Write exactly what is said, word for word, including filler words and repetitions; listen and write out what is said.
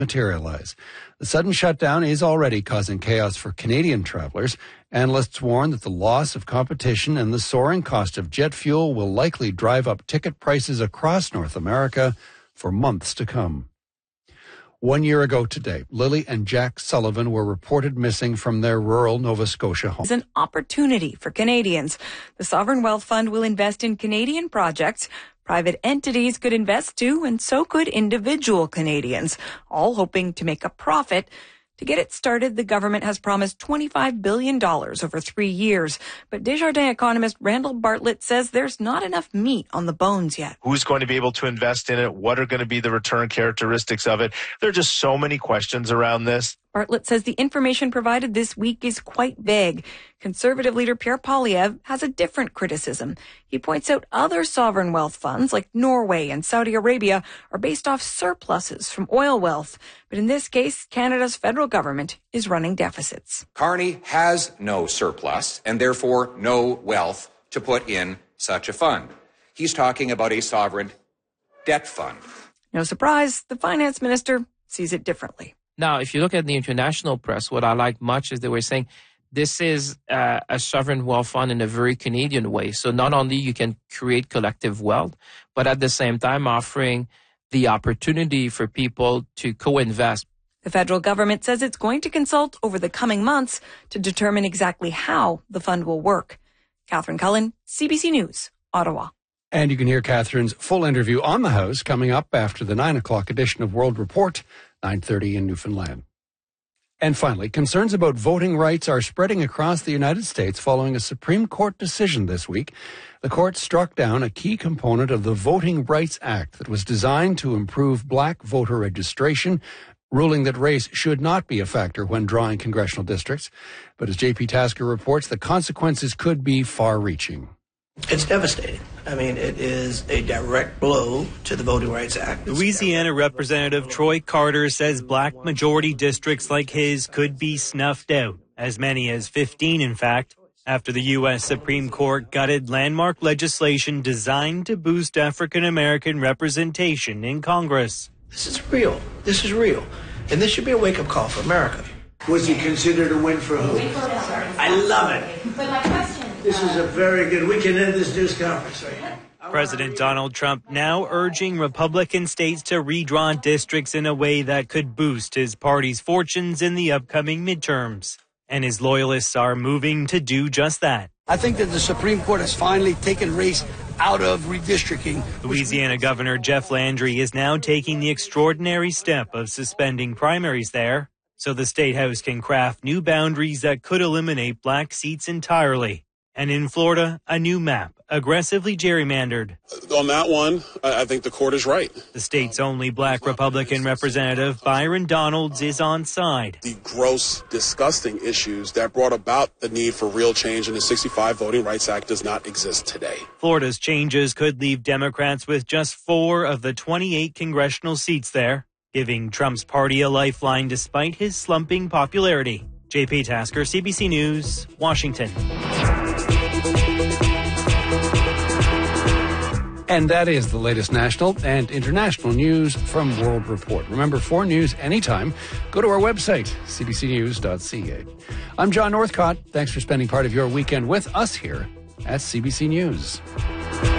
materialize. The sudden shutdown is already causing chaos for Canadian travelers. Analysts warn that the loss of competition and the soaring cost of jet fuel will likely drive up ticket prices across North America for months to come. One year ago today, Lily and Jack Sullivan were reported missing from their rural Nova Scotia home. It's an opportunity for Canadians. The Sovereign Wealth Fund will invest in Canadian projects. Private entities could invest too, and so could individual Canadians, all hoping to make a profit. To get it started, the government has promised twenty-five billion dollars over three years. But Desjardins economist Randall Bartlett says there's not enough meat on the bones yet. Who's going to be able to invest in it? What are going to be the return characteristics of it? There are just so many questions around this. Bartlett says the information provided this week is quite vague. Conservative leader Pierre Poilievre has a different criticism. He points out other sovereign wealth funds like Norway and Saudi Arabia are based off surpluses from oil wealth. But in this case, Canada's federal government is running deficits. Carney has no surplus and therefore no wealth to put in such a fund. He's talking about a sovereign debt fund. No surprise, the finance minister sees it differently. Now, if you look at the international press, what I like much is they were saying this is uh, a sovereign wealth fund in a very Canadian way. So not only you can create collective wealth, but at the same time offering the opportunity for people to co-invest. The federal government says it's going to consult over the coming months to determine exactly how the fund will work. Catherine Cullen, C B C News, Ottawa. And you can hear Catherine's full interview on the House coming up after the nine o'clock edition of World Report, nine thirty in Newfoundland. And finally, concerns about voting rights are spreading across the United States following a Supreme Court decision this week. The court struck down a key component of the Voting Rights Act that was designed to improve black voter registration, ruling that race should not be a factor when drawing congressional districts. But as J P Tasker reports, the consequences could be far-reaching. It's devastating. I mean, it is a direct blow to the Voting Rights Act. Louisiana Representative Troy Carter says black majority districts like his could be snuffed out, as many as fifteen, in fact, after the U S Supreme Court gutted landmark legislation designed to boost African American representation in Congress. This is real. This is real. And this should be a wake-up call for America. Was he considered a win for who? I love it. But my question... This is a very good... We can end this news conference right now. President Donald Trump now urging Republican states to redraw districts in a way that could boost his party's fortunes in the upcoming midterms. And his loyalists are moving to do just that. I think that the Supreme Court has finally taken race out of redistricting. Louisiana Governor Jeff Landry is now taking the extraordinary step of suspending primaries there, so the State House can craft new boundaries that could eliminate black seats entirely. And in Florida, a new map, aggressively gerrymandered. On that one, I think the court is right. The state's only black Republican representative, Byron Donalds, is on side. The gross, disgusting issues that brought about the need for real change in the sixty-five Voting Rights Act does not exist today. Florida's changes could leave Democrats with just four of the twenty-eight congressional seats there, giving Trump's party a lifeline despite his slumping popularity. J P Tasker, C B C News, Washington. And that is the latest national and international news from World Report. Remember, for news anytime, go to our website, c b c news dot c a. I'm John Northcott. Thanks for spending part of your weekend with us here at C B C News.